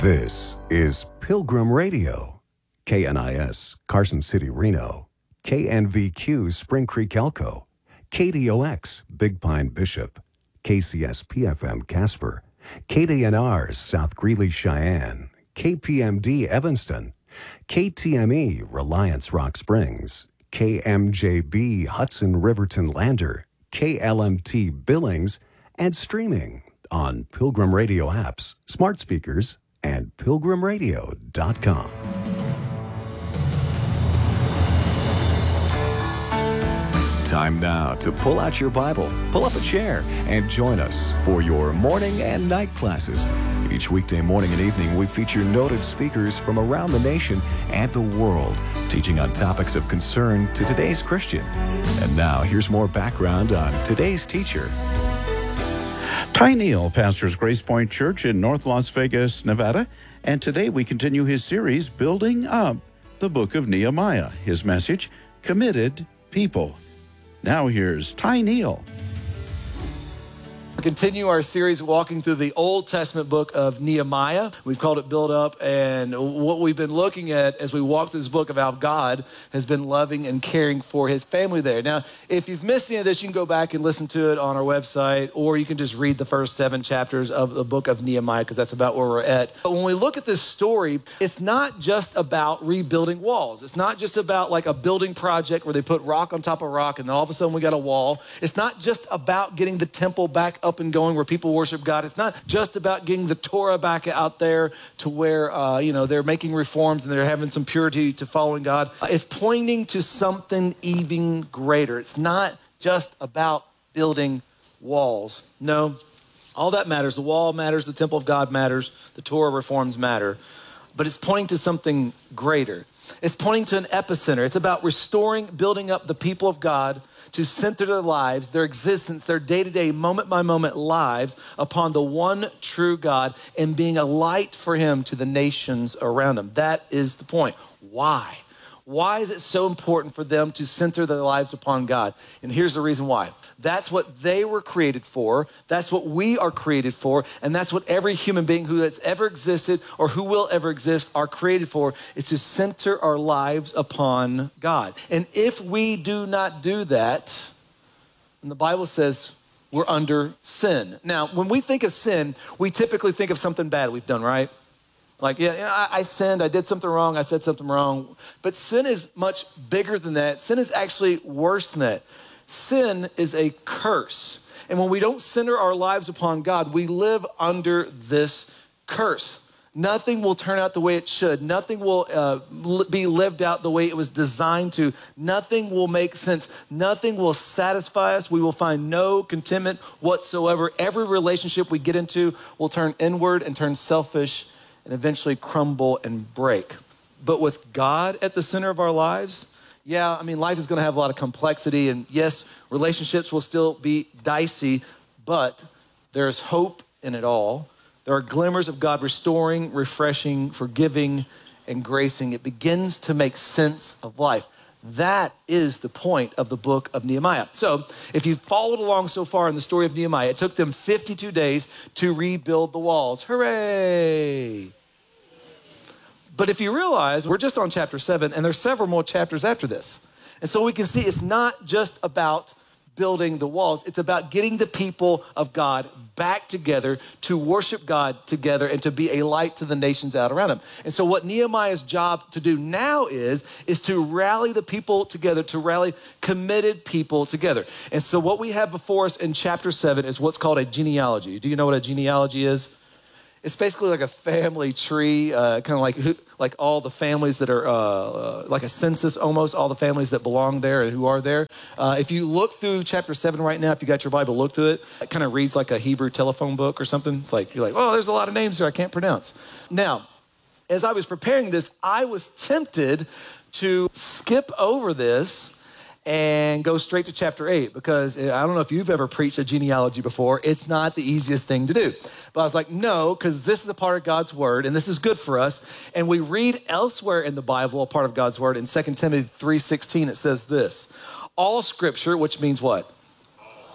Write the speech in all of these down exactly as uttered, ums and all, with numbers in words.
This is Pilgrim Radio, K N I S, Carson City, Reno, K N V Q, Spring Creek, Elko, K D O X, Big Pine, Bishop, K C S P F M, Casper, K D N R, South Greeley, Cheyenne, K P M D, Evanston, K T M E, Reliance, Rock Springs, K M J B, Hudson, Riverton, Lander, K L M T, Billings, and streaming on Pilgrim Radio apps, smart speakers, and pilgrim radio dot com. Time now to pull out your Bible, pull up a chair, and join us for your morning and night classes. Each weekday morning and evening, we feature noted speakers from around the nation and the world, teaching on topics of concern to today's Christian. And now, here's more background on today's teacher. Ty Neal pastors Grace Point Church in North Las Vegas, Nevada, and today we continue his series, Building Up the Book of Nehemiah. His message, Committed People. Now here's Ty Neal. We continue our series walking through the Old Testament book of Nehemiah. We've called it Build Up, and what we've been looking at as we walk through this book of how God has been loving and caring for his family there. Now, if you've missed any of this, you can go back and listen to it on our website, or you can just read the first seven chapters of the book of Nehemiah, because that's about where we're at. But when we look at this story, it's not just about rebuilding walls. It's not just about like a building project where they put rock on top of rock, and then all of a sudden we got a wall. It's not just about getting the temple back up and going where people worship God. It's not just about getting the Torah back out there to where, uh, you know, they're making reforms and they're having some purity to following God. It's pointing to something even greater. It's not just about building walls. No, all that matters. The wall matters. The temple of God matters. The Torah reforms matter. But it's pointing to something greater. It's pointing to an epicenter. It's about restoring, building up the people of God to center their lives, their existence, their day-to-day, moment-by-moment lives upon the one true God and being a light for him to the nations around them. That is the point. Why? Why is it so important for them to center their lives upon God? And here's the reason why. That's what they were created for. That's what we are created for. And that's what every human being who has ever existed or who will ever exist are created for, is to center our lives upon God. And if we do not do that, and the Bible says we're under sin. Now, when we think of sin, we typically think of something bad we've done, right? Like, yeah, you know, I, I sinned, I did something wrong, I said something wrong. But sin is much bigger than that. Sin is actually worse than that. Sin is a curse. And when we don't center our lives upon God, we live under this curse. Nothing will turn out the way it should. Nothing will uh, be lived out the way it was designed to. Nothing will make sense. Nothing will satisfy us. We will find no contentment whatsoever. Every relationship we get into will turn inward and turn selfish and eventually crumble and break. But with God at the center of our lives, yeah, I mean, life is going to have a lot of complexity, and yes, relationships will still be dicey, but there's hope in it all. There are glimmers of God restoring, refreshing, forgiving, and gracing. It begins to make sense of life. That is the point of the book of Nehemiah. So if you've followed along so far in the story of Nehemiah, it took them fifty-two days to rebuild the walls. Hooray! But if you realize, we're just on chapter seven, and there's several more chapters after this. And so we can see it's not just about building the walls. It's about getting the people of God back together to worship God together and to be a light to the nations out around them. And so what Nehemiah's job to do now is, is to rally the people together, to rally committed people together. And so what we have before us in chapter seven is what's called a genealogy. Do you know what a genealogy is? It's basically like a family tree, uh, kind of like who, like all the families that are uh, uh, like a census almost, all the families that belong there and who are there. Uh, if you look through chapter seven right now, if you got your Bible, look to it. It kind of reads like a Hebrew telephone book or something. It's like, you're like, oh, there's a lot of names here I can't pronounce. Now, as I was preparing this, I was tempted to skip over this and go straight to chapter eight, because I don't know if you've ever preached a genealogy before. It's not the easiest thing to do. But I was like, no, because this is a part of God's word, and this is good for us. And we read elsewhere in the Bible, a part of God's word, in Second Timothy three sixteen, it says this: all scripture, which means what?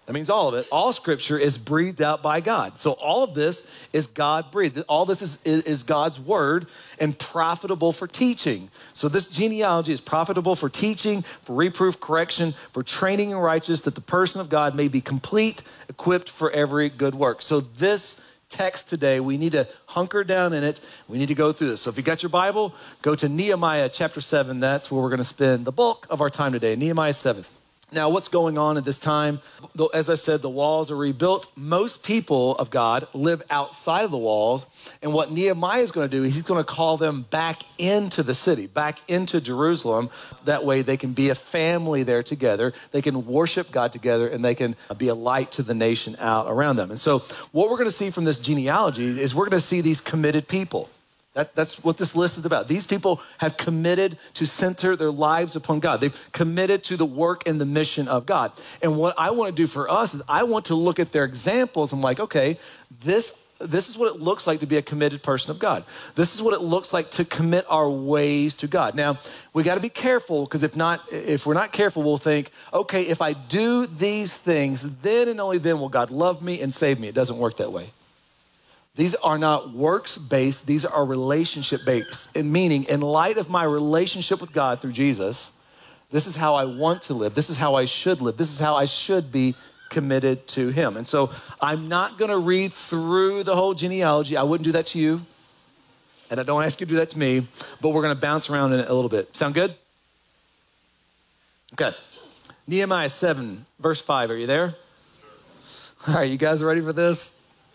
That means all of it. All scripture is breathed out by God. So all of this is God breathed. All this is, is, is God's word and profitable for teaching. So this genealogy is profitable for teaching, for reproof, correction, for training in righteousness, that the person of God may be complete, equipped for every good work. So this text today, we need to hunker down in it. We need to go through this. So if you got your Bible, go to Nehemiah chapter seven. That's where we're going to spend the bulk of our time today. Nehemiah seven. Now, what's going on at this time? As I said, the walls are rebuilt. Most people of God live outside of the walls. And what Nehemiah is going to do is he's going to call them back into the city, back into Jerusalem. That way they can be a family there together. They can worship God together, and they can be a light to the nation out around them. And so what we're going to see from this genealogy is we're going to see these committed people. That, that's what this list is about. These people have committed to center their lives upon God. They've committed to the work and the mission of God. And what I want to do for us is I want to look at their examples. I'm like, okay, this, this is what it looks like to be a committed person of God. This is what it looks like to commit our ways to God. Now, we got to be careful, because if not, if we're not careful, we'll think, okay, if I do these things, then and only then will God love me and save me. It doesn't work that way. These are not works-based, these are relationship-based. And meaning, in light of my relationship with God through Jesus, this is how I want to live. This is how I should live. This is how I should be committed to him. And so I'm not going to read through the whole genealogy. I wouldn't do that to you. And I don't ask you to do that to me. But we're going to bounce around in it a little bit. Sound good? Okay. Nehemiah seven, verse five. Are you there? All right, you guys ready for this?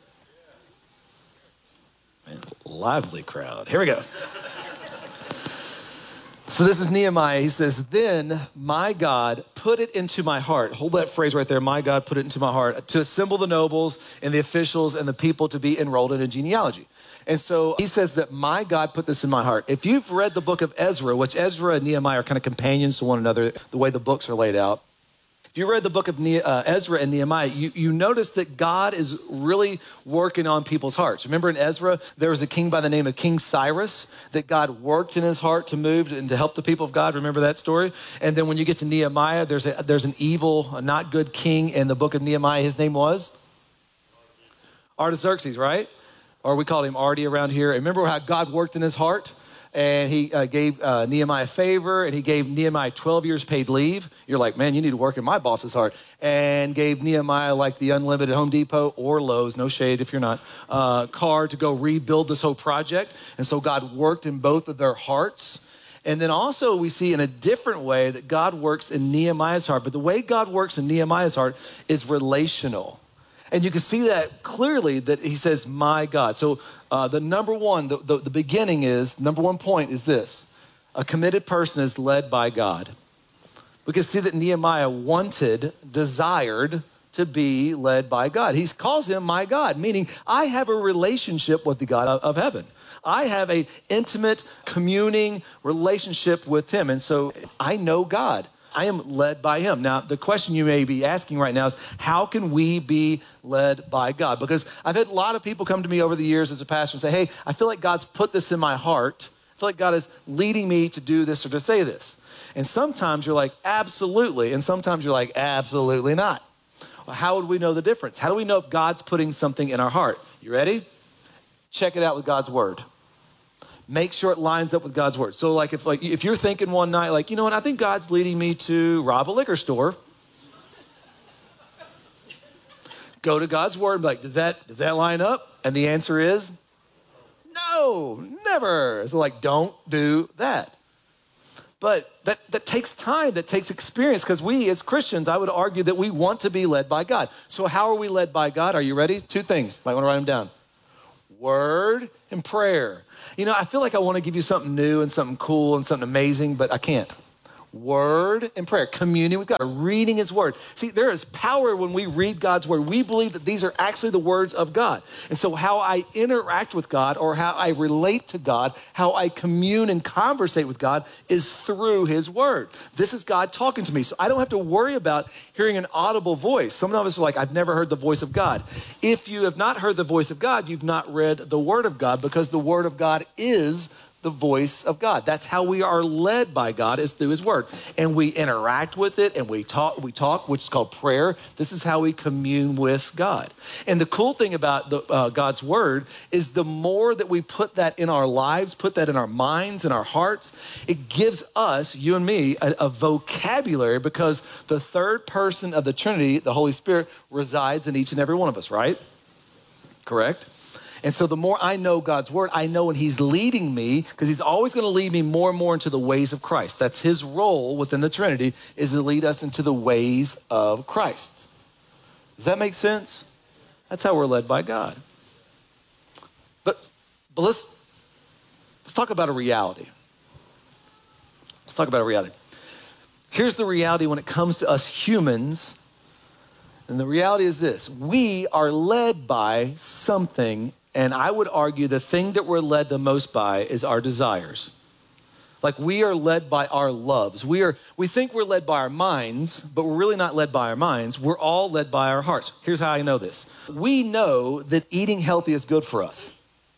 Man, lively crowd. Here we go. So this is Nehemiah. He says, then my God put it into my heart. Hold that phrase right there. My God put it into my heart to assemble the nobles and the officials and the people to be enrolled in a genealogy. And so he says that my God put this in my heart. If you've read the book of Ezra, which Ezra and Nehemiah are kind of companions to one another, the way the books are laid out. If you read the book of ne- uh, Ezra and Nehemiah, you, you notice that God is really working on people's hearts. Remember in Ezra, there was a king by the name of King Cyrus that God worked in his heart to move and to help the people of God. Remember that story? And then when you get to Nehemiah, there's a, there's an evil, a not good king in the book of Nehemiah. His name was? Artaxerxes, right? Or we call him Artie around here. Remember how God worked in his heart? And he uh, gave uh, Nehemiah favor, and he gave Nehemiah twelve years paid leave. You're like, man, you need to work in my boss's heart. And gave Nehemiah like the unlimited Home Depot or Lowe's, no shade if you're not, uh, car to go rebuild this whole project. And so God worked in both of their hearts. And then also we see in a different way that God works in Nehemiah's heart. But the way God works in Nehemiah's heart is relational. And you can see that clearly that he says, my God. So uh, the number one, the, the, the beginning is, number one point is this. A committed person is led by God. We can see that Nehemiah wanted, desired to be led by God. He calls him my God, meaning I have a relationship with the God of, of heaven. I have an intimate, communing relationship with him. And so I know God. I am led by him. Now, the question you may be asking right now is, how can we be led by God? Because I've had a lot of people come to me over the years as a pastor and say, hey, I feel like God's put this in my heart. I feel like God is leading me to do this or to say this. And sometimes you're like, absolutely. And sometimes you're like, absolutely not. Well, how would we know the difference? How do we know if God's putting something in our heart? You ready? Check it out with God's word. Make sure it lines up with God's word. So like if like if you're thinking one night, like, you know what, I think God's leading me to rob a liquor store. Go to God's word and be like, does that, does that line up? And the answer is no, never. So like, don't do that. But that, that takes time, that takes experience, because we as Christians, I would argue that we want to be led by God. So how are we led by God? Are you ready? Two things. Might want to write them down. Word and prayer. You know, I feel like I want to give you something new and something cool and something amazing, but I can't. Word and prayer, communion with God, reading his word. See, there is power when we read God's word. We believe that these are actually the words of God. And so how I interact with God, or how I relate to God, how I commune and conversate with God is through his word. This is God talking to me. So I don't have to worry about hearing an audible voice. Some of us are like, I've never heard the voice of God. If you have not heard the voice of God, you've not read the word of God, because the word of God is the voice of God. That's how we are led by God, is through his word. And we interact with it and we talk, we talk, which is called prayer. This is how we commune with God. And the cool thing about the, uh, God's word is the more that we put that in our lives, put that in our minds and our hearts, it gives us, you and me, a, a vocabulary, because the third person of the Trinity, the Holy Spirit, resides in each and every one of us, right? Correct? And so the more I know God's word, I know when he's leading me, because he's always going to lead me more and more into the ways of Christ. That's his role within the Trinity, is to lead us into the ways of Christ. Does that make sense? That's how we're led by God. But, but let's, let's talk about a reality. Let's talk about a reality. Here's the reality when it comes to us humans. And the reality is this: we are led by something. And I would argue the thing that we're led the most by is our desires. Like, we are led by our loves. We are, we think we're led by our minds, but we're really not led by our minds. We're all led by our hearts. Here's how I know this. We know that eating healthy is good for us.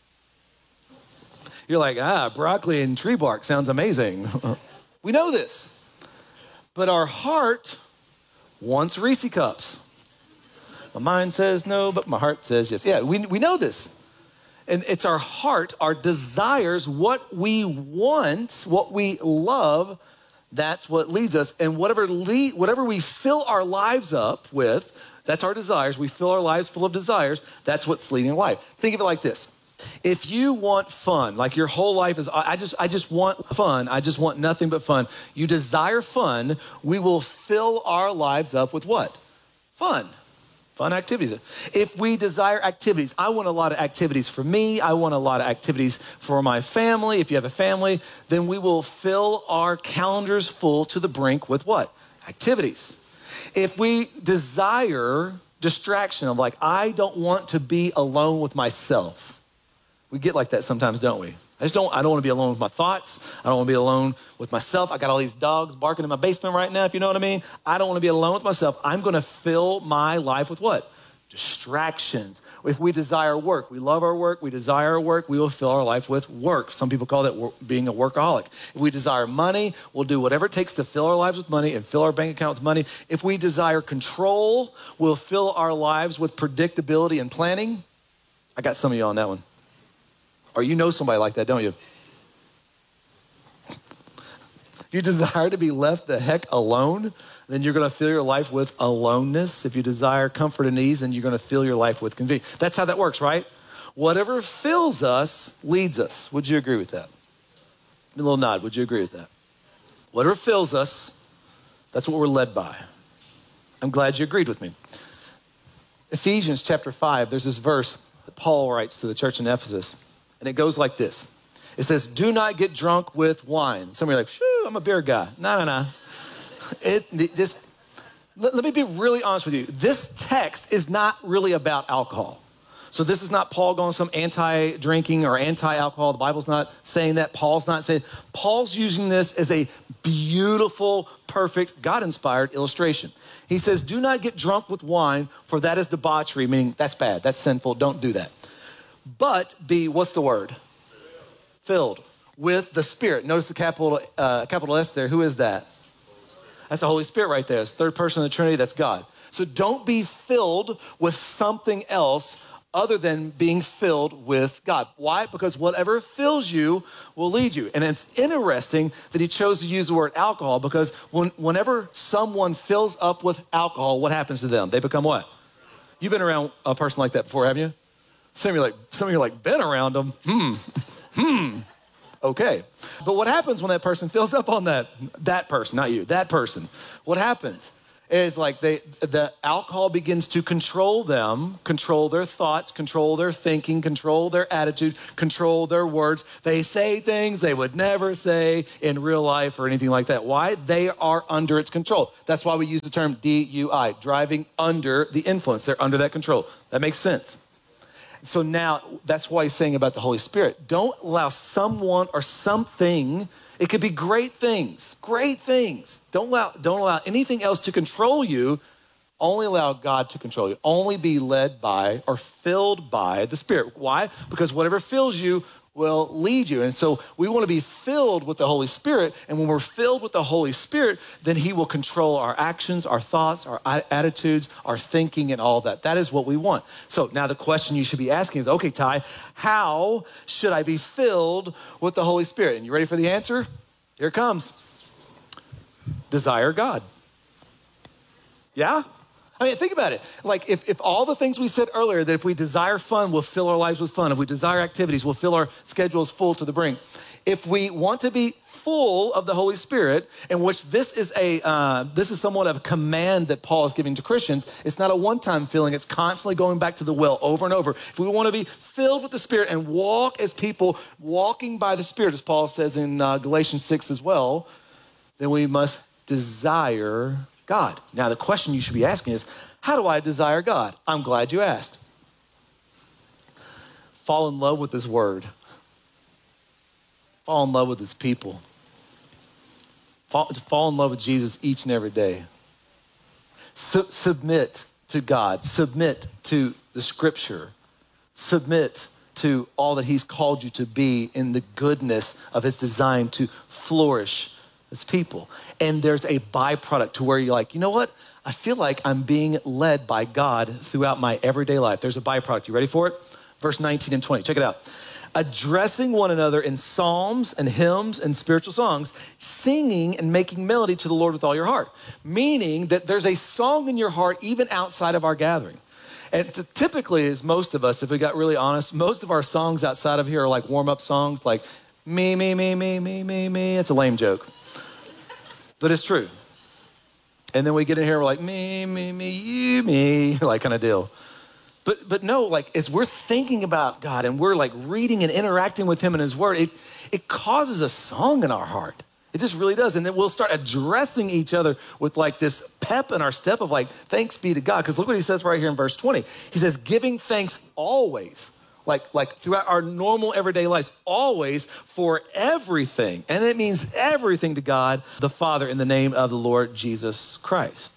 You're like, ah, broccoli and tree bark sounds amazing. We know this. But our heart wants Reese cups. My mind says no, but my heart says yes. Yeah, we, we know this. And it's our heart, our desires, what we want, what we love, that's what leads us. And whatever lead, whatever we fill our lives up with, that's our desires. We fill our lives full of desires. That's what's leading life. Think of it like this. If you want fun, like your whole life is, I just, I just want fun. I just want nothing but fun. You desire fun. We will fill our lives up with what? Fun. Fun activities. If we desire activities, I want a lot of activities for me. I want a lot of activities for my family. If you have a family, then we will fill our calendars full to the brink with what? Activities. If we desire distraction of like, I don't want to be alone with myself. We get like that sometimes, don't we? I just don't, I don't want to be alone with my thoughts. I don't want to be alone with myself. I got all these dogs barking in my basement right now, if you know what I mean. I don't want to be alone with myself. I'm going to fill my life with what? Distractions. If we desire work, we love our work, we desire our work, we will fill our life with work. Some people call that work, being a workaholic. If we desire money, we'll do whatever it takes to fill our lives with money and fill our bank account with money. If we desire control, we'll fill our lives with predictability and planning. I got some of you on that one. Or you know somebody like that, don't you? If you desire to be left the heck alone, then you're going to fill your life with aloneness. If you desire comfort and ease, then you're going to fill your life with convenience. That's how that works, right? Whatever fills us leads us. Would you agree with that? A little nod. Would you agree with that? Whatever fills us, that's what we're led by. I'm glad you agreed with me. Ephesians chapter five, there's this verse that Paul writes to the church in Ephesus. And it goes like this. It says, do not get drunk with wine. Some of you are like, shoo, I'm a beer guy. No, no, no. It, it just, let, let me be really honest with you. This text is not really about alcohol. So this is not Paul going some anti-drinking or anti-alcohol. The Bible's not saying that. Paul's not saying. Paul's using this as a beautiful, perfect, God-inspired illustration. He says, do not get drunk with wine, for that is debauchery, meaning that's bad, that's sinful, don't do that. But be, what's the word? Filled with the Spirit. Notice the capital uh, capital S there. Who is that? That's the Holy Spirit right there. It's the third person of the Trinity. That's God. So don't be filled with something else other than being filled with God. Why? Because whatever fills you will lead you. And it's interesting that he chose to use the word alcohol, because when, whenever someone fills up with alcohol, what happens to them? They become what? You've been around a person like that before, haven't you? Some of you are like, some of you are like, been around them. Hmm, hmm, okay. But what happens when that person fills up on that, that person, not you, that person? What happens is like they, the alcohol begins to control them, control their thoughts, control their thinking, control their attitude, control their words. They say things they would never say in real life or anything like that. Why? They are under its control. That's why we use the term D U I, driving under the influence. They're under that control. That makes sense. So now, that's why he's saying about the Holy Spirit. Don't allow someone or something, it could be great things, great things. Don't allow, don't allow anything else to control you Only allow God to control you. Only be led by or filled by the Spirit. Why? Because whatever fills you will lead you. And so we want to be filled with the Holy Spirit. And when we're filled with the Holy Spirit, then he will control our actions, our thoughts, our attitudes, our thinking, and all that. That is what we want. So now the question you should be asking is, okay, Ty, how should I be filled with the Holy Spirit? And you ready for the answer? Here it comes. Desire God. Yeah? I mean, think about it. Like if, if all the things we said earlier, that if we desire fun, we'll fill our lives with fun. If we desire activities, we'll fill our schedules full to the brink. If we want to be full of the Holy Spirit, in which this is a uh, this is somewhat of a command that Paul is giving to Christians. It's not a one-time feeling. It's constantly going back to the well over and over. If we want to be filled with the Spirit and walk as people walking by the Spirit, as Paul says in uh, Galatians six as well, then we must desire God. Now, the question you should be asking is, how do I desire God? I'm glad you asked. Fall in love with his word. Fall in love with his people. Fall, fall in love with Jesus each and every day. Su- submit to God. Submit to the scripture. Submit to all that he's called you to be in the goodness of his design to flourish as people. And there's a byproduct to where you're like, you know what? I feel like I'm being led by God throughout my everyday life. There's a byproduct. You ready for it? Verse nineteen and twenty. Check it out. Addressing one another in psalms and hymns and spiritual songs, singing and making melody to the Lord with all your heart. Meaning that there's a song in your heart even outside of our gathering. And t- typically, as most of us, if we got really honest, most of our songs outside of here are like warm-up songs, like me, me, me, me, me, me, me. It's a lame joke. But it's true. And then we get in here, we're like, me, me, me, you, me, like kind of deal. But but no, like as we're thinking about God and we're like reading and interacting with him and his word, it, it causes a song in our heart. It just really does. And then we'll start addressing each other with like this pep in our step of like, thanks be to God. Because look what he says right here in verse twenty. He says, giving thanks always. Like, like throughout our normal everyday lives, always for everything. And it means everything to God, the Father, in the name of the Lord Jesus Christ.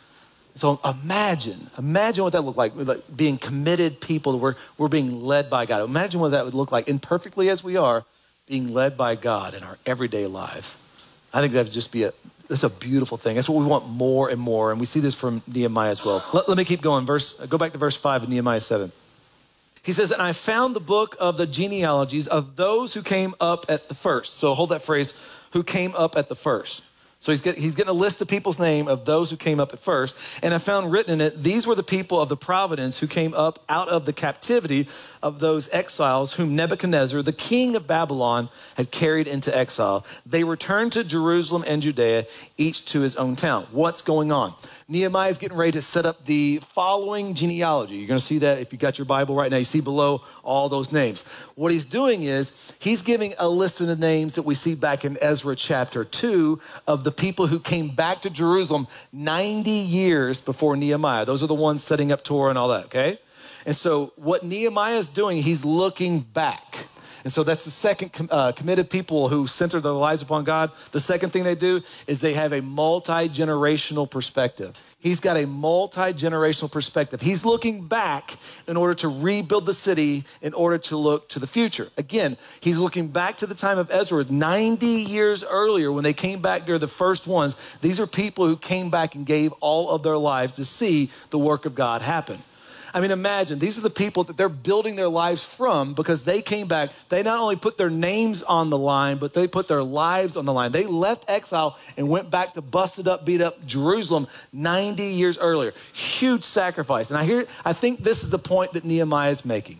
So imagine, imagine what that looked like, like being committed people. We're, we're being led by God. Imagine what that would look like, imperfectly as we are, being led by God in our everyday lives. I think that would just be a, that's a beautiful thing. That's what we want more and more. And we see this from Nehemiah as well. Let, let me keep going. Verse, go back to verse five of Nehemiah seven. He says, and I found the book of the genealogies of those who came up at the first. So hold that phrase, who came up at the first. So he's, get, he's getting a list of people's name of those who came up at first. And I found written in it, these were the people of the providence who came up out of the captivity of those exiles whom Nebuchadnezzar, the king of Babylon, had carried into exile. They returned to Jerusalem and Judea, each to his own town. What's going on? Nehemiah is getting ready to set up the following genealogy. You're going to see that if you got your Bible right now. You see below all those names. What he's doing is he's giving a list of the names that we see back in Ezra chapter two of the people who came back to Jerusalem ninety years before Nehemiah. Those are the ones setting up Torah and all that, okay? And so what Nehemiah is doing, he's looking back. And so that's the second uh, committed people who center their lives upon God. The second thing they do is they have a multi-generational perspective. He's got a multi-generational perspective. He's looking back in order to rebuild the city in order to look to the future. Again, he's looking back to the time of Ezra ninety years earlier when they came back. They're the first ones. These are people who came back and gave all of their lives to see the work of God happen. I mean, imagine, these are the people that they're building their lives from because they came back. They not only put their names on the line, but they put their lives on the line. They left exile and went back to busted up, beat up Jerusalem ninety years earlier. Huge sacrifice. And I hear, I think this is the point that Nehemiah is making.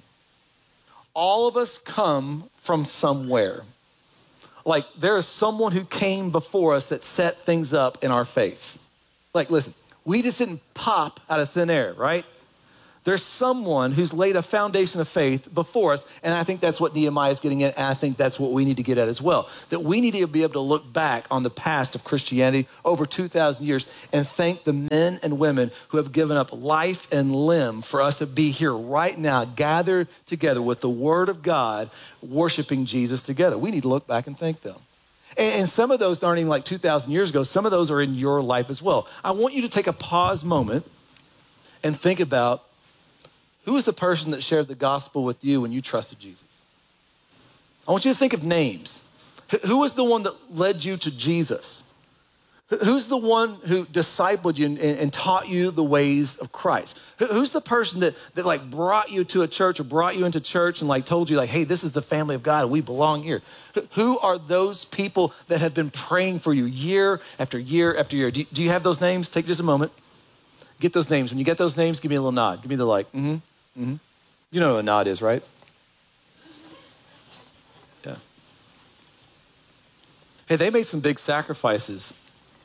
All of us come from somewhere. Like there is someone who came before us that set things up in our faith. Like, listen, we just didn't pop out of thin air, right? There's someone who's laid a foundation of faith before us, and I think that's what Nehemiah is getting at, and I think that's what we need to get at as well. That we need to be able to look back on the past of Christianity over two thousand years and thank the men and women who have given up life and limb for us to be here right now, gathered together with the Word of God, worshiping Jesus together. We need to look back and thank them. And some of those aren't even like two thousand years ago. Some of those are in your life as well. I want you to take a pause moment and think about who is the person that shared the gospel with you when you trusted Jesus. I want you to think of names. Who was the one that led you to Jesus? Who's the one who discipled you and, and taught you the ways of Christ? Who's the person that, that like brought you to a church or brought you into church and like told you like, hey, this is the family of God and we belong here? Who are those people that have been praying for you year after year after year? Do you, do you have those names? Take just a moment. Get those names. When you get those names, give me a little nod. Give me the like, mm-hmm, mm-hmm. You know what a nod is, right? Yeah. Hey, they made some big sacrifices.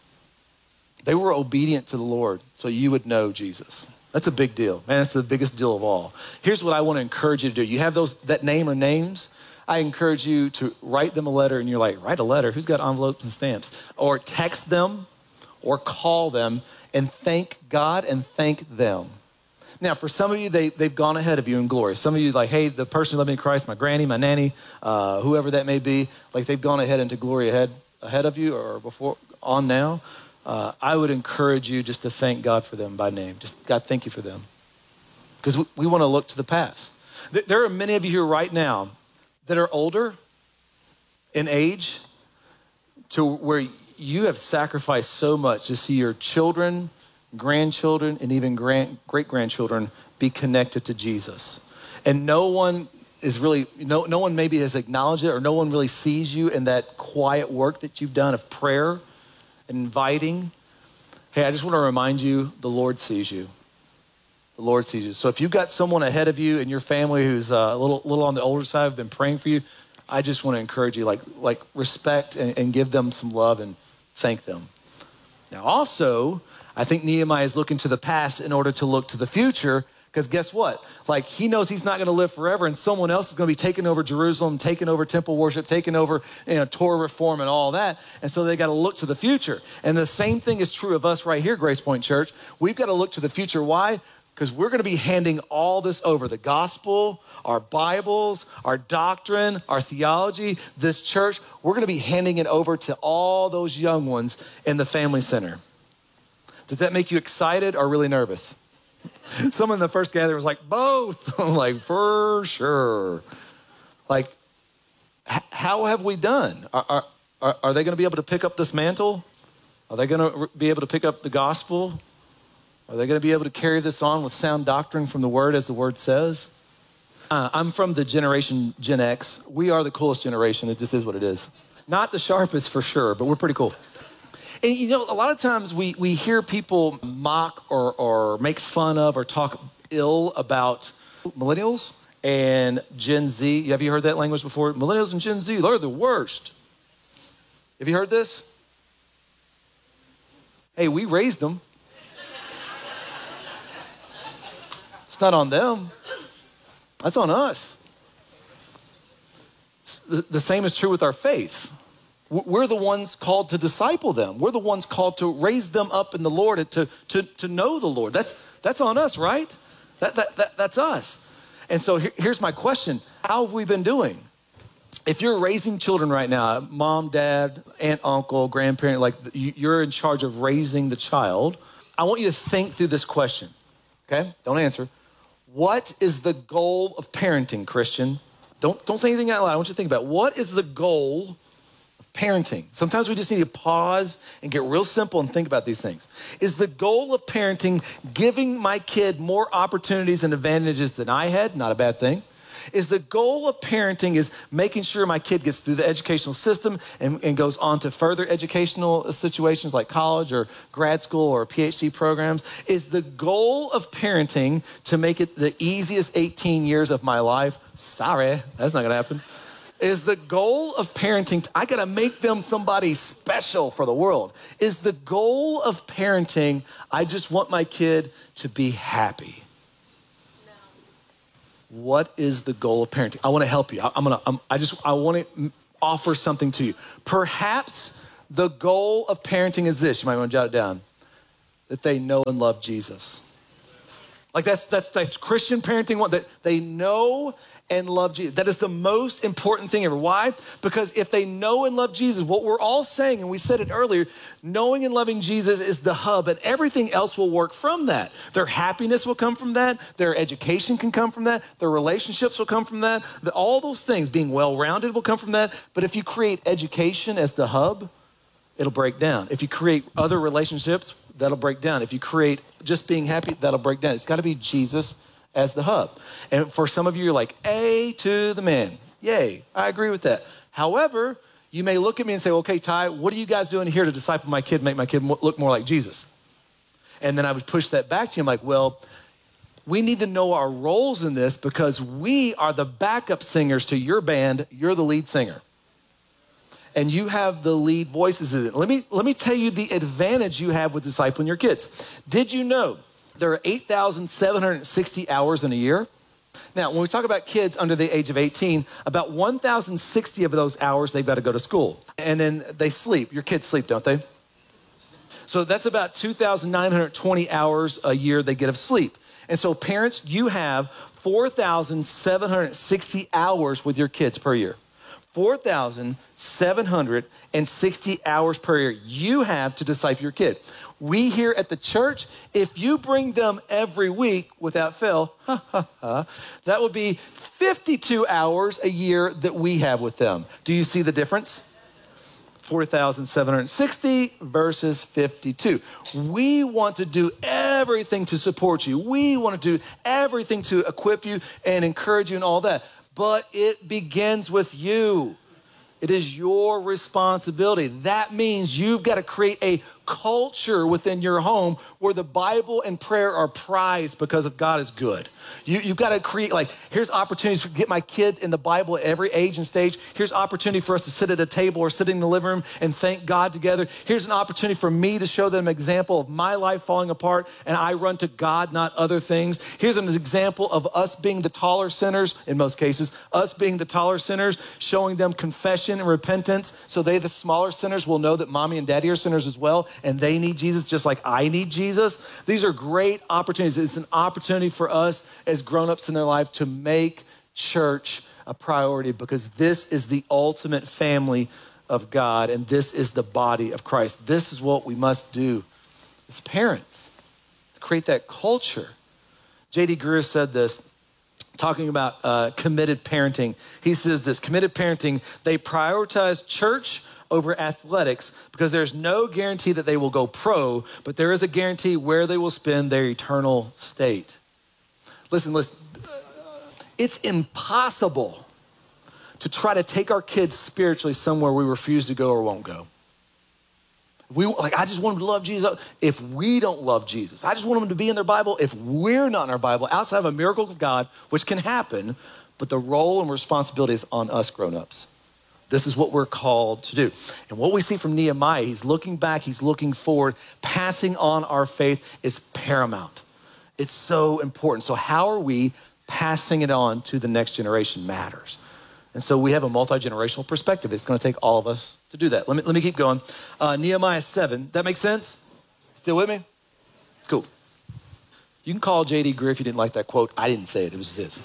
They were obedient to the Lord so you would know Jesus. That's a big deal. Man, that's the biggest deal of all. Here's what I want to encourage you to do. You have those that name or names. I encourage you to write them a letter, and you're like, write a letter? Who's got envelopes and stamps? Or text them or call them and thank God and thank them. Now, for some of you, they, they've gone ahead of you in glory. Some of you like, hey, the person who loved me in Christ, my granny, my nanny, uh, whoever that may be, like they've gone ahead into glory ahead, ahead of you or before on now. Uh, I would encourage you just to thank God for them by name. Just, God, thank you for them. Because we, we want to look to the past. There are many of you here right now that are older in age to where you have sacrificed so much to see your children, grandchildren, and even grand, great-grandchildren be connected to Jesus. And no one is really, no, no one maybe has acknowledged it or no one really sees you in that quiet work that you've done of prayer, inviting. Hey, I just want to remind you, the Lord sees you. The Lord sees you. So if you've got someone ahead of you in your family who's uh, a little, little on the older side, have been praying for you, I just want to encourage you, like, like respect and, and give them some love and thank them. Now also, I think Nehemiah is looking to the past in order to look to the future. Because guess what? Like he knows he's not going to live forever and someone else is going to be taking over Jerusalem, taking over temple worship, taking over, you know, Torah reform and all that. And so they got to look to the future. And the same thing is true of us right here, Grace Point Church. We've got to look to the future. Why? Because we're going to be handing all this over. The gospel, our Bibles, our doctrine, our theology, this church, we're going to be handing it over to all those young ones in the family center. Does that make you excited or really nervous? Someone in the first gathering was like, both. I'm like, for sure. Like, h- how have we done? Are, are, are they going to be able to pick up this mantle? Are they going to be able to pick up the gospel? Are they going to be able to carry this on with sound doctrine from the word as the word says? Uh, I'm from the generation Gen X. We are the coolest generation. It just is what it is. Not the sharpest for sure, but we're pretty cool. And you know, a lot of times we, we hear people mock or, or make fun of or talk ill about millennials and Gen Z. Have you heard that language before? Millennials and Gen Z, they're the worst. Have you heard this? Hey, we raised them. It's not on them. That's on us. The, the same is true with our faith. We're the ones called to disciple them. We're the ones called to raise them up in the Lord and to, to, to know the Lord. That's, that's on us, right? That, that, that, that's us. And so here, here's my question. How have we been doing? If you're raising children right now, mom, dad, aunt, uncle, grandparent, like you're in charge of raising the child, I want you to think through this question, okay? Don't answer. What is the goal of parenting, Christian? Don't, don't say anything out loud. I want you to think about it. What is the goal parenting? Sometimes we just need to pause and get real simple and think about these things. Is the goal of parenting giving my kid more opportunities and advantages than I had? Not a bad thing. Is the goal of parenting is making sure my kid gets through the educational system and, and goes on to further educational situations like college or grad school or PhD programs? Is the goal of parenting to make it the easiest eighteen years of my life? Sorry, that's not gonna happen. Is the goal of parenting, I gotta make them somebody special for the world? Is the goal of parenting, I just want my kid to be happy? No. What is the goal of parenting? I wanna help you. I, I'm gonna, I'm, I just, I wanna offer something to you. Perhaps the goal of parenting is this, you might wanna jot it down, that they know and love Jesus. Like that's that's that's Christian parenting one, that they know and love Jesus. That is the most important thing ever. Why? Because if they know and love Jesus, what we're all saying, and we said it earlier, knowing and loving Jesus is the hub, and everything else will work from that. Their happiness will come from that. Their education can come from that. Their relationships will come from that. The, all those things, being well-rounded, will come from that. But if you create education as the hub, it'll break down. If you create other relationships, that'll break down. If you create just being happy, that'll break down. It's got to be Jesus as the hub. And for some of you, you're like, A to the man. Yay, I agree with that. However, you may look at me and say, okay, Ty, what are you guys doing here to disciple my kid, make my kid look more like Jesus? And then I would push that back to you. I'm like, well, we need to know our roles in this because we are the backup singers to your band. You're the lead singer. And you have the lead voices in it. Let me, let me tell you the advantage you have with discipling your kids. Did you know there are eight thousand seven hundred sixty hours in a year? Now, when we talk about kids under the age of eighteen, about one thousand sixty of those hours, they've got to go to school. And then they sleep. Your kids sleep, don't they? So that's about two thousand nine hundred twenty hours a year they get of sleep. And so parents, you have four thousand seven hundred sixty hours with your kids per year. four thousand seven hundred sixty hours per year you have to disciple your kid. We here at the church, if you bring them every week without fail, ha, ha, ha, that would be fifty-two hours a year that we have with them. Do you see the difference? four thousand seven hundred sixty versus fifty-two. We want to do everything to support you. We want to do everything to equip you and encourage you and all that. But it begins with you. It is your responsibility. That means you've got to create a culture within your home where the Bible and prayer are prized because of God is good. You, you've got to create, like, here's opportunities to get my kids in the Bible at every age and stage. Here's opportunity for us to sit at a table or sit in the living room and thank God together. Here's an opportunity for me to show them an example of my life falling apart and I run to God, not other things. Here's an example of us being the taller sinners, in most cases, us being the taller sinners, showing them confession and repentance so they, the smaller sinners, will know that mommy and daddy are sinners as well and they need Jesus just like I need Jesus. These are great opportunities. It's an opportunity for us as grown-ups in their life to make church a priority because this is the ultimate family of God and this is the body of Christ. This is what we must do as parents, to create that culture. J D Greear said this, talking about uh, committed parenting. He says this, committed parenting, they prioritize church over athletics because there's no guarantee that they will go pro, but there is a guarantee where they will spend their eternal state. Listen, listen, it's impossible to try to take our kids spiritually somewhere we refuse to go or won't go. We like, I just want them to love Jesus. If we don't love Jesus, I just want them to be in their Bible. If we're not in our Bible, outside of a miracle of God, which can happen, but the role and responsibility is on us grown-ups. This is what we're called to do. And what we see from Nehemiah, he's looking back, he's looking forward. Passing on our faith is paramount. It's so important. So how are we passing it on to the next generation matters. And so we have a multi-generational perspective. It's going to take all of us to do that. Let me, let me keep going. Uh, Nehemiah seven, that makes sense? Still with me? Cool. You can call J D Greear if you didn't like that quote. I didn't say it, it was his.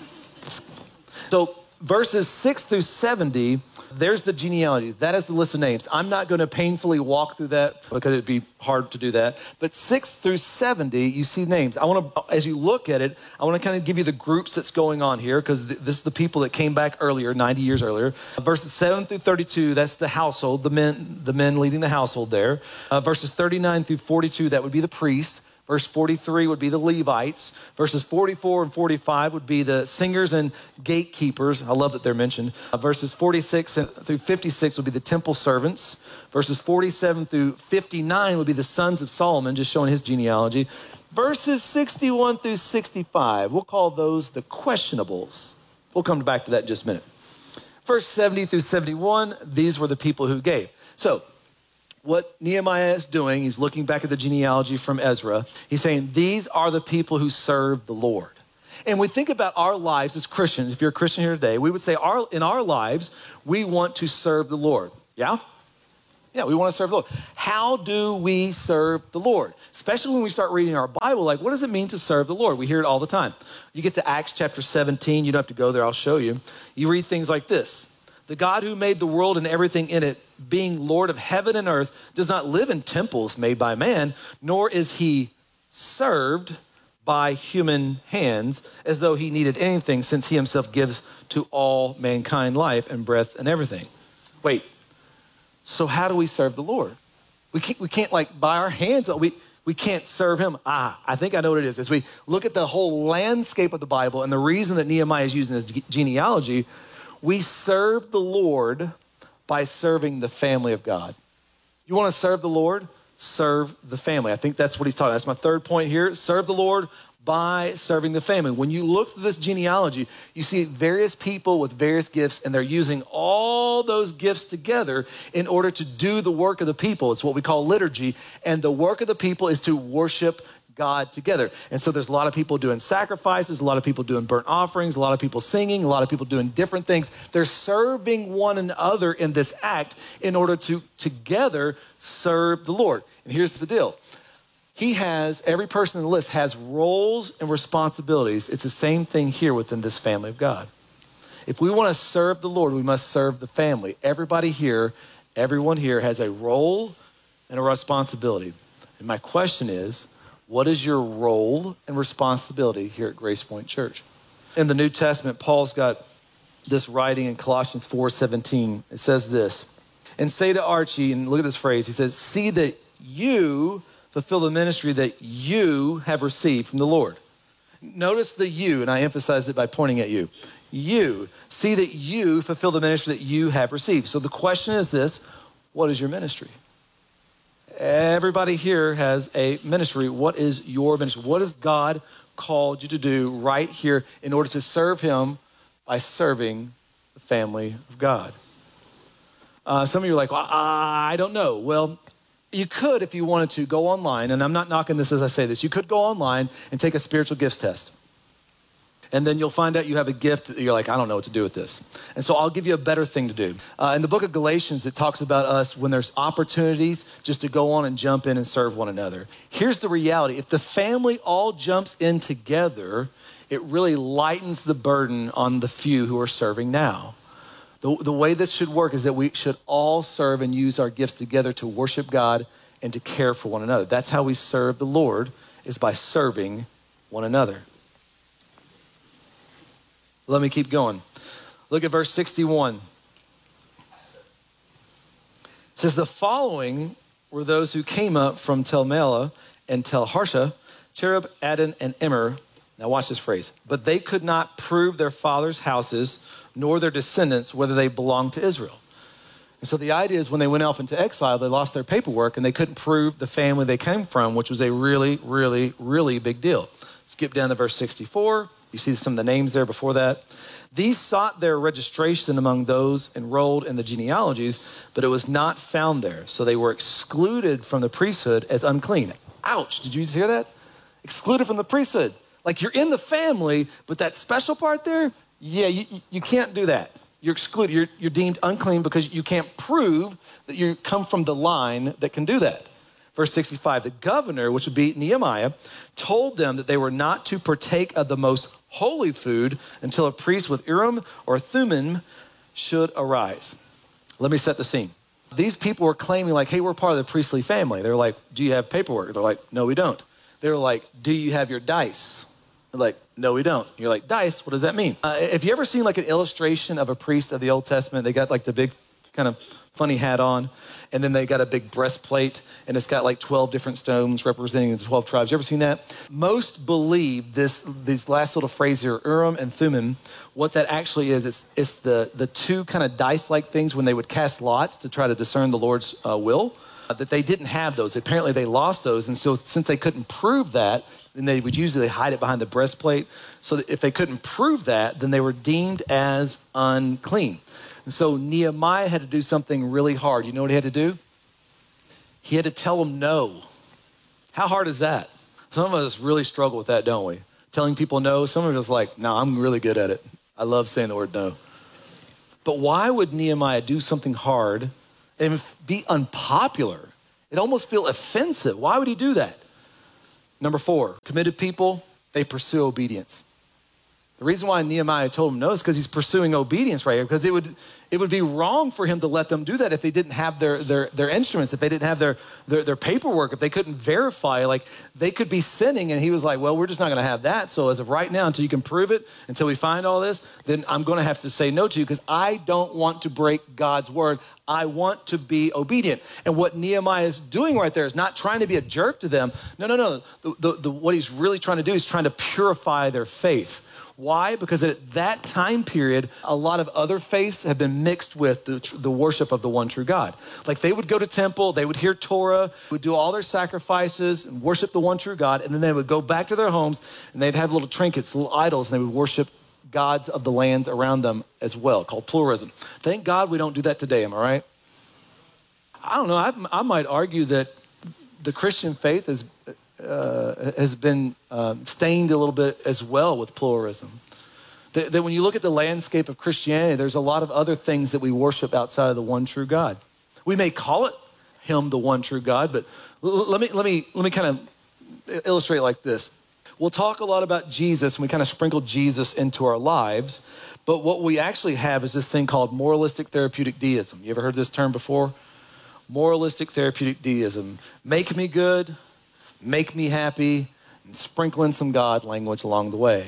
So verses six through seventy, there's the genealogy. That is the list of names. I'm not going to painfully walk through that because it'd be hard to do that. But six through seventy, you see names. I want to, as you look at it, I want to kind of give you the groups that's going on here because th- this is the people that came back earlier, ninety years earlier. Uh, verses seven through thirty-two, that's the household, the men, the men leading the household there. Uh, verses thirty-nine through forty-two, that would be the priest. Verse forty-three would be the Levites. Verses forty-four and forty-five would be the singers and gatekeepers. I love that they're mentioned. Uh, verses forty-six through fifty-six would be the temple servants. Verses forty-seven through fifty-nine would be the sons of Solomon, just showing his genealogy. Verses sixty-one through sixty-five, we'll call those the questionables. We'll come back to that in just a minute. Verse seventy through seventy-one, these were the people who gave. So, what Nehemiah is doing, he's looking back at the genealogy from Ezra. He's saying, these are the people who serve the Lord. And we think about our lives as Christians. If you're a Christian here today, we would say our, in our lives, we want to serve the Lord. Yeah? Yeah, we want to serve the Lord. How do we serve the Lord? Especially when we start reading our Bible, like, what does it mean to serve the Lord? We hear it all the time. You get to Acts chapter seventeen. You don't have to go there. I'll show you. You read things like this. The God who made the world and everything in it, being Lord of heaven and earth, does not live in temples made by man, nor is he served by human hands as though he needed anything, since he himself gives to all mankind life and breath and everything. Wait, so how do we serve the Lord? We can't, we can't like by our hands, we, we can't serve him. Ah, I think I know what it is. As we look at the whole landscape of the Bible and the reason that Nehemiah is using this genealogy, we serve the Lord by serving the family of God. You want to serve the Lord? Serve the family. I think that's what he's talking about. That's my third point here. Serve the Lord by serving the family. When you look through this genealogy, you see various people with various gifts, and they're using all those gifts together in order to do the work of the people. It's what we call liturgy, and the work of the people is to worship God together. And so there's a lot of people doing sacrifices, a lot of people doing burnt offerings, a lot of people singing, a lot of people doing different things. They're serving one another in this act in order to together serve the Lord. And here's the deal. He has, every person in the list has roles and responsibilities. It's the same thing here within this family of God. If we want to serve the Lord, we must serve the family. Everybody here, everyone here has a role and a responsibility. And my question is, what is your role and responsibility here at Grace Point Church? In the New Testament, Paul's got this writing in Colossians four seventeen. It says this, and say to Archie, and look at this phrase, he says, see that you fulfill the ministry that you have received from the Lord. Notice the you, and I emphasize it by pointing at you. You, see that you fulfill the ministry that you have received. So the question is this, what is your ministry? Everybody here has a ministry. What is your ministry? What has God called you to do right here in order to serve him by serving the family of God? Uh, some of you are like, well, I don't know. Well, you could, if you wanted to, go online, and I'm not knocking this as I say this. You could go online and take a spiritual gifts test. And then you'll find out you have a gift that you're like, I don't know what to do with this. And so I'll give you a better thing to do. Uh, in the book of Galatians, it talks about us when there's opportunities just to go on and jump in and serve one another. Here's the reality. If the family all jumps in together, it really lightens the burden on the few who are serving now. The, the way this should work is that we should all serve and use our gifts together to worship God and to care for one another. That's how we serve the Lord, is by serving one another. Let me keep going. Look at verse sixty-one. It says, the following were those who came up from Tel Melah and Tel Harsha, Cherub, Adon, and Immer. Now watch this phrase. But they could not prove their fathers' houses nor their descendants whether they belonged to Israel. And so the idea is when they went off into exile, they lost their paperwork and they couldn't prove the family they came from, which was a really, really, really big deal. Skip down to verse sixty-four. You see some of the names there before that. These sought their registration among those enrolled in the genealogies, but it was not found there. So they were excluded from the priesthood as unclean. Ouch, did you hear that? Excluded from the priesthood. Like you're in the family, but that special part there, yeah, you, you can't do that. You're excluded, you're, you're deemed unclean because you can't prove that you come from the line that can do that. Verse sixty-five, the governor, which would be Nehemiah, told them that they were not to partake of the most holy food until a priest with Urim or Thummim should arise. Let me set the scene. These people were claiming like, hey, we're part of the priestly family. They're like, do you have paperwork? They're like, no, we don't. They're like, do you have your dice? They're like, no, we don't. You're like, dice, what does that mean? Uh, have you ever seen like an illustration of a priest of the Old Testament? They got like the big kind of funny hat on, and then they got a big breastplate, and it's got like twelve different stones representing the twelve tribes. You ever seen that? Most believe this, these last little phrases here, Urim and Thummim, what that actually is, it's, it's the, the two kind of dice-like things when they would cast lots to try to discern the Lord's uh, will, uh, that they didn't have those. Apparently they lost those, and so since they couldn't prove that, then they would usually hide it behind the breastplate. So that if they couldn't prove that, then they were deemed as unclean. And so Nehemiah had to do something really hard. You know what he had to do? He had to tell them no. How hard is that? Some of us really struggle with that, don't we? Telling people no. Some of us like, no, I'm really good at it. I love saying the word no. But why would Nehemiah do something hard and be unpopular. It almost feel offensive. Why would he do that? Number four, committed people, they pursue obedience. The reason why Nehemiah told him no is because he's pursuing obedience right here, because it would it would be wrong for him to let them do that if they didn't have their their, their instruments, if they didn't have their, their their paperwork, if they couldn't verify, like they could be sinning. And he was like, well, we're just not going to have that. So as of right now, until you can prove it, until we find all this, then I'm going to have to say no to you because I don't want to break God's word. I want to be obedient. And what Nehemiah is doing right there is not trying to be a jerk to them. No, no, no. The, the, the, what he's really trying to do is trying to purify their faith. Why? Because at that time period, a lot of other faiths have been mixed with the, the worship of the one true God. Like they would go to temple, they would hear Torah, would do all their sacrifices and worship the one true God, and then they would go back to their homes and they'd have little trinkets, little idols, and they would worship gods of the lands around them as well, called pluralism. Thank God we don't do that today, am I right? I don't know, I, I might argue that the Christian faith is Uh, has been um, stained a little bit as well with pluralism. That, that when you look at the landscape of Christianity, there's a lot of other things that we worship outside of the one true God. We may call it him the one true God, but l- let me let me let me kind of illustrate it like this. We'll talk a lot about Jesus, and we kind of sprinkle Jesus into our lives, but what we actually have is this thing called moralistic therapeutic deism. You ever heard this term before? Moralistic therapeutic deism. Make me good, make me happy, and sprinkle in some God language along the way.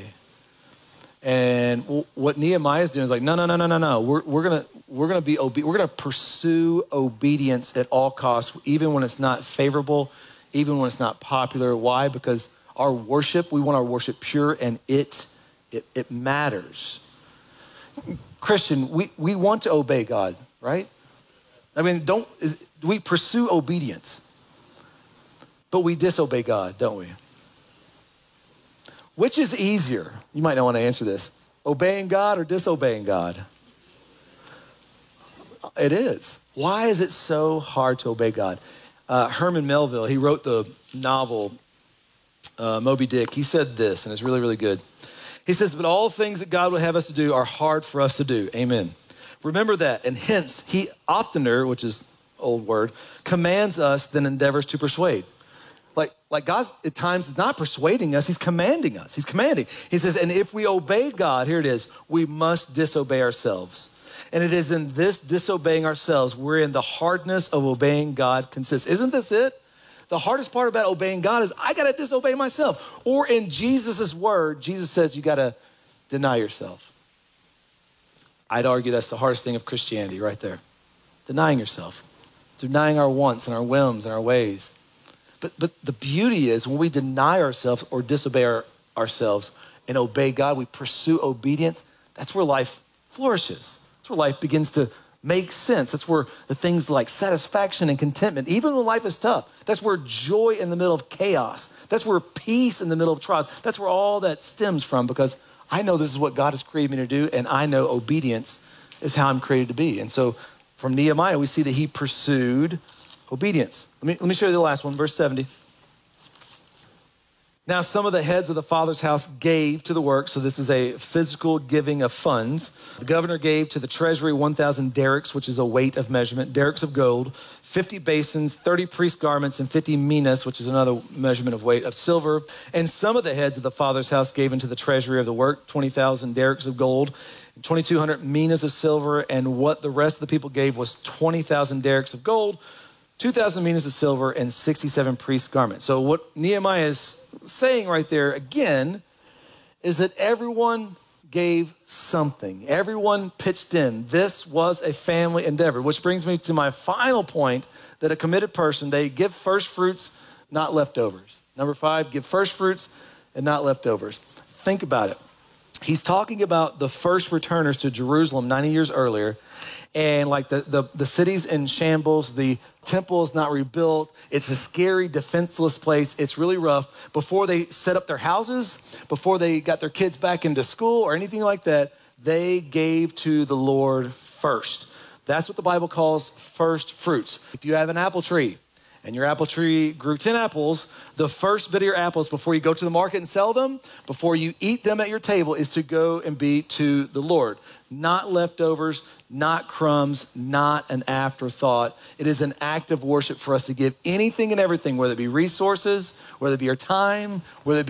And w- what Nehemiah is doing is like, no, no, no, no, no, no. We're, we're gonna we're gonna be obe- we're gonna pursue obedience at all costs, even when it's not favorable, even when it's not popular. Why? Because our worship, we want our worship pure, and it it, it matters. Christian, we, we want to obey God, right? I mean, don't is, we pursue obedience. But we disobey God, don't we? Which is easier? You might not want to answer this. Obeying God or disobeying God? It is. Why is it so hard to obey God? Uh, Herman Melville, he wrote the novel uh, Moby Dick. He said this, and it's really, really good. He says, but all things that God would have us to do are hard for us to do. Amen. Remember that, and hence he oftener, which is old word, commands us than endeavors to persuade. Like, like God at times is not persuading us, he's commanding us. He's commanding. He says, and if we obey God, here it is, we must disobey ourselves. And it is in this disobeying ourselves, wherein the hardness of obeying God consists. Isn't this it? The hardest part about obeying God is I got to disobey myself. Or in Jesus' word, Jesus says you got to deny yourself. I'd argue that's the hardest thing of Christianity right there. Denying yourself. Denying our wants and our whims and our ways. But, but the beauty is when we deny ourselves or disobey our, ourselves and obey God, we pursue obedience, that's where life flourishes. That's where life begins to make sense. That's where the things like satisfaction and contentment, even when life is tough, that's where joy in the middle of chaos, that's where peace in the middle of trials, that's where all that stems from, because I know this is what God has created me to do, and I know obedience is how I'm created to be. And so from Nehemiah, we see that he pursued obedience. Let me, let me show you the last one, verse seventy. Now, some of the heads of the father's house gave to the work. So this is a physical giving of funds. The governor gave to the treasury one thousand derricks, which is a weight of measurement, derricks of gold, fifty basins, thirty priest garments, and fifty minas, which is another measurement of weight, of silver. And some of the heads of the father's house gave into the treasury of the work twenty thousand derricks of gold, twenty-two hundred minas of silver. And what the rest of the people gave was twenty thousand derricks of gold, two thousand minas of silver, and sixty-seven priest garments. So what Nehemiah is saying right there again is that everyone gave something. Everyone pitched in. This was a family endeavor, which brings me to my final point, that a committed person, they give first fruits, not leftovers. Number five, give first fruits and not leftovers. Think about it. He's talking about the first returners to Jerusalem ninety years earlier. And like the, the, the city's in shambles, the temple is not rebuilt. It's a scary, defenseless place. It's really rough. Before they set up their houses, before they got their kids back into school or anything like that, they gave to the Lord first. That's what the Bible calls first fruits. If you have an apple tree and your apple tree grew ten apples, the first bit of your apples before you go to the market and sell them, before you eat them at your table, is to go and be to the Lord. Not leftovers, not crumbs, not an afterthought. It is an act of worship for us to give anything and everything, whether it be resources, whether it be our time, whether it be